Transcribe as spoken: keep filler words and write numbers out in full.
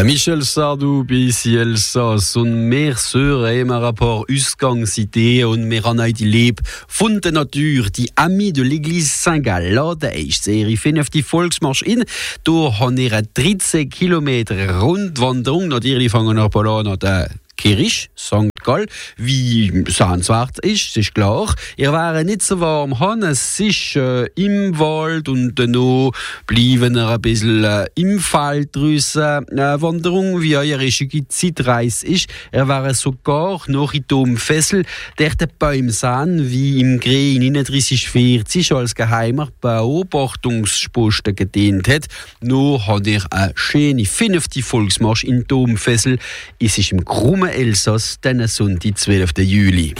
Michel Sardou bis Elsass und wir hören im Rapport Ausgangsidee und wir haben die Leb von der Natur, die Amis de l'Église Saint-Gall. Laden ist Serie fünf auf die Volksmarsch in. Da haben wir dreizehn Kilometer Rundwanderung. Natürlich fangen wir an der Kirche Sankt Gall, wie sehenswert ist, ist klar. Ihr wäre nicht so warm han, es ist äh, im Wald und dann bleiben wir ein bisschen äh, im Feld draussen. Äh, Wanderung, wie eure Zeitreise ist. Er wäre sogar noch in Domfessel, der den Bäume sehen, wie im Grün neununddreißig vierzig als geheimer Beobachtungsposten gedient hat. Noch hat er eine schöne fünfte Volksmarsch in Domfessel. Es ist im Krummen Elsass, den Sonntag, zwölften Juli.